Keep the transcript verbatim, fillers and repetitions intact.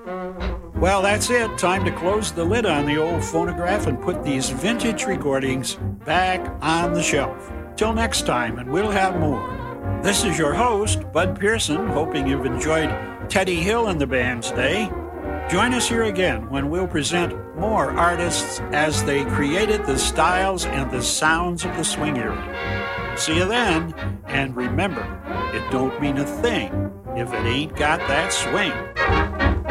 Well, that's it. Time to close the lid on the old phonograph and put these vintage recordings back on the shelf. Till next time, and we'll have more. This is your host, Bud Pearson, hoping you've enjoyed Teddy Hill and the Band's Day. Join us here again when we'll present more artists as they created the styles and the sounds of the swing era. See you then, and remember, it don't mean a thing if it ain't got that swing.